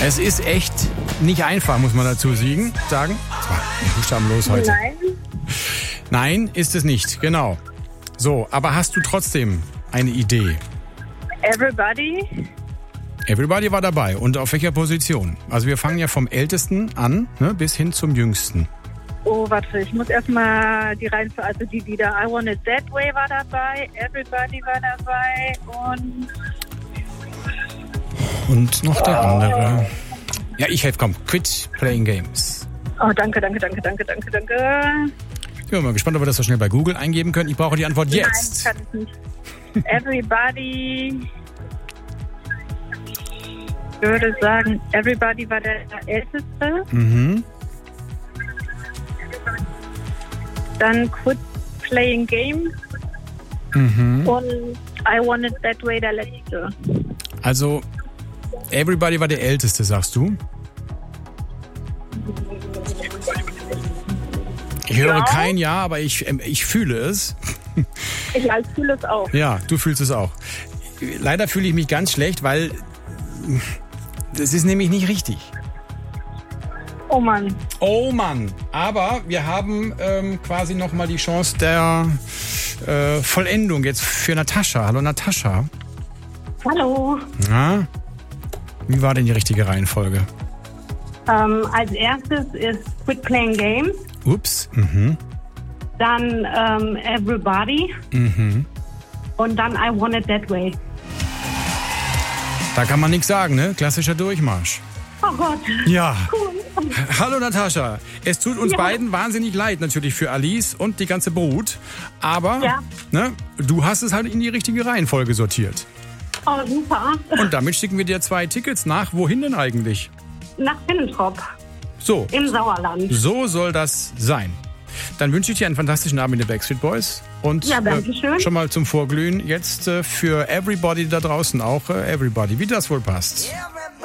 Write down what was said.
Es ist echt nicht einfach, muss man dazu sagen. Das war buchstabenlos heute. Nein. Nein, ist es nicht, genau. So, aber hast du trotzdem eine Idee? Everybody. Everybody war dabei. Und auf welcher Position? Also wir fangen ja vom Ältesten an, ne, bis hin zum Jüngsten. Oh, warte, ich muss erstmal die Reihenfolge, also die Lieder I Want It That Way war dabei, Everybody war dabei und noch der andere. Ja, ich helfe, komm, Quit Playing Games. Oh, danke. Ich bin mal gespannt, ob wir das so schnell bei Google eingeben können. Ich brauche die Antwort jetzt. Nein, kann ich nicht. Everybody, ich würde sagen, Everybody war der Älteste. Mhm. Dann Quit Playing Games und I Want It That Way der letzte. Also, Everybody war der Älteste, sagst du? Ich höre kein Ja, aber ich fühle es. Ich fühle es auch. Ja, du fühlst es auch. Leider fühle ich mich ganz schlecht, weil das ist nämlich nicht richtig. Oh Mann. Oh Mann. Aber wir haben quasi nochmal die Chance der Vollendung jetzt für Natascha. Hallo Natascha. Hallo. Na? Wie war denn die richtige Reihenfolge? Als erstes ist Quit Playing Games. Ups. Dann Everybody. Und dann I Want It That Way. Da kann man nichts sagen, ne? Klassischer Durchmarsch. Oh Gott. Ja. Cool. Hallo Natascha. Es tut uns beiden wahnsinnig leid natürlich für Alice und die ganze Brut. Aber ne, du hast es halt in die richtige Reihenfolge sortiert. Oh, super. Und damit schicken wir dir 2 Tickets nach. Wohin denn eigentlich? Nach Finnentrop. So. Im Sauerland. So soll das sein. Dann wünsche ich dir einen fantastischen Abend mit den Backstreet Boys. Und schon mal zum Vorglühen jetzt für Everybody da draußen auch Everybody, wie das wohl passt. Yeah.